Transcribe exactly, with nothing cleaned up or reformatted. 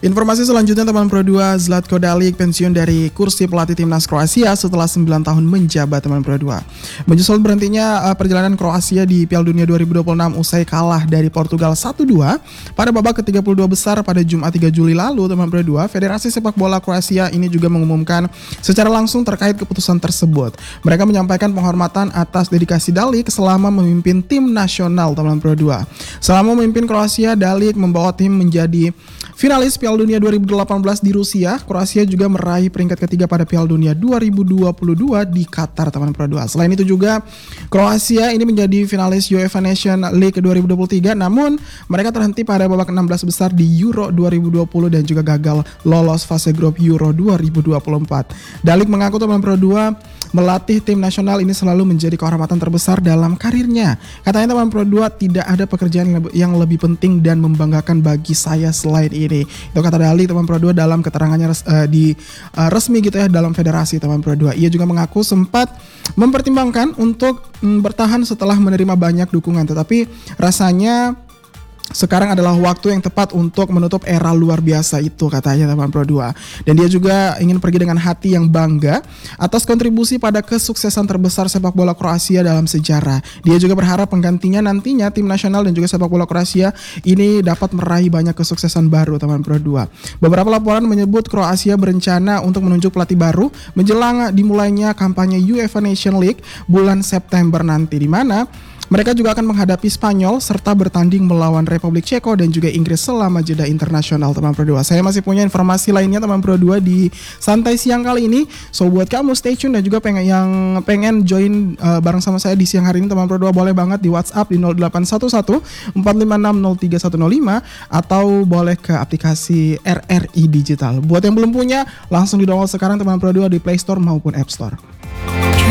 Informasi selanjutnya teman Pro dua, Zlatko Dalic pensiun dari kursi pelatih timnas Kroasia setelah sembilan tahun menjabat teman Pro dua. Menyusul berhentinya uh, perjalanan Kroasia di Piala Dunia dua ribu dua puluh enam usai kalah dari Portugal satu dua pada babak ke tiga puluh dua besar pada Jumat tiga Juli lalu teman Pro dua, Federasi Sepak Bola Kroasia ini juga mengumumkan secara langsung terkait keputusan tersebut. Mereka menyampaikan penghormatan atas dedikasi Dalic selama memimpin tim nasional teman Pro dua. Selama memimpin Kroasia, Dalic membawa tim menjadi finalis Piala Dunia dua ribu delapan belas di Rusia. Kroasia juga meraih peringkat ketiga pada Piala Dunia dua ribu dua puluh dua di Qatar teman Pro dua. Selain itu juga Kroasia ini menjadi finalis UEFA Nation League dua ribu dua puluh tiga, namun mereka terhenti pada babak enam belas besar di Euro dua ribu dua puluh dan juga gagal lolos fase grup Euro dua ribu dua puluh empat. Dalic mengaku teman Pro dua melatih tim nasional ini selalu menjadi kehormatan terbesar dalam karirnya. Katanya teman Pro dua, tidak ada pekerjaan yang lebih penting dan membanggakan bagi saya selain ini. Itu kata Dalic teman Pro dua dalam keterangannya res, uh, di uh, resmi gitu ya dalam federasi teman Pro dua. Ia juga mengaku sempat mempertimbangkan untuk mm, bertahan setelah menerima banyak dukungan, tetapi rasanya sekarang adalah waktu yang tepat untuk menutup era luar biasa itu, katanya teman Pro dua. Dan dia juga ingin pergi dengan hati yang bangga atas kontribusi pada kesuksesan terbesar sepak bola Kroasia dalam sejarah. Dia juga berharap penggantinya nantinya tim nasional dan juga sepak bola Kroasia ini dapat meraih banyak kesuksesan baru teman Pro dua. Beberapa laporan menyebut Kroasia berencana untuk menunjuk pelatih baru menjelang dimulainya kampanye UEFA Nation League bulan September nanti, di mana mereka juga akan menghadapi Spanyol serta bertanding melawan Republik Ceko dan juga Inggris selama jeda internasional teman Pro dua. Saya masih punya informasi lainnya teman Pro dua di Santai Siang kali ini. So buat kamu stay tune dan juga pengen yang pengen join uh, bareng sama saya di siang hari ini teman Pro dua, boleh banget di WhatsApp di nol delapan satu satu empat lima enam nol tiga satu nol lima atau boleh ke aplikasi R R I Digital. Buat yang belum punya, langsung di download sekarang teman Pro dua di Play Store maupun App Store.